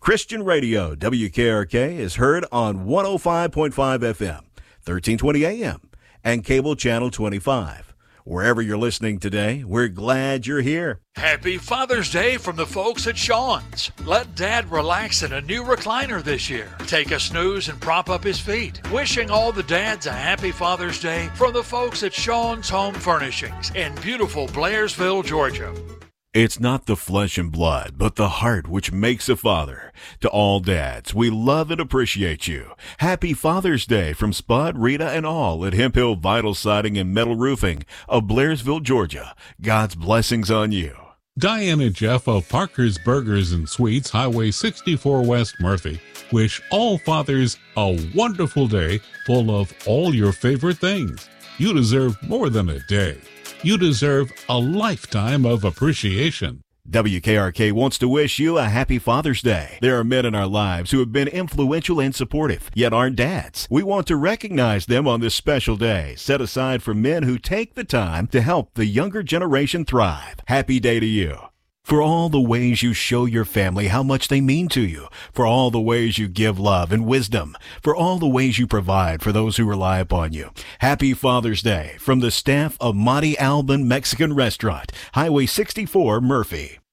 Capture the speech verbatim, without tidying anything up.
Christian Radio, W K R K, is heard on one oh five point five F M, thirteen twenty A M, and cable channel twenty-five. Wherever you're listening today, we're glad you're here. Happy Father's Day from the folks at Sean's. Let Dad relax in a new recliner this year. Take a snooze and prop up his feet. Wishing all the dads a happy Father's Day from the folks at Sean's Home Furnishings in beautiful Blairsville, Georgia. It's not the flesh and blood, but the heart which makes a father. To all dads, we love and appreciate you. Happy Father's Day from Spud, Rita, and all at Hemp Hill Vital Siding and Metal Roofing of Blairsville, Georgia. God's blessings on you. Diane and Jeff of Parker's Burgers and Sweets, Highway sixty-four West Murphy, wish all fathers a wonderful day full of all your favorite things. You deserve more than a day. You deserve a lifetime of appreciation. W K R K wants to wish you a happy Father's Day. There are men in our lives who have been influential and supportive, yet aren't dads. We want to recognize them on this special day, set aside for men who take the time to help the younger generation thrive. Happy day to you. For all the ways you show your family how much they mean to you, for all the ways you give love and wisdom, for all the ways you provide for those who rely upon you. Happy Father's Day from the staff of Monte Alban Mexican Restaurant, Highway sixty-four, Murphy.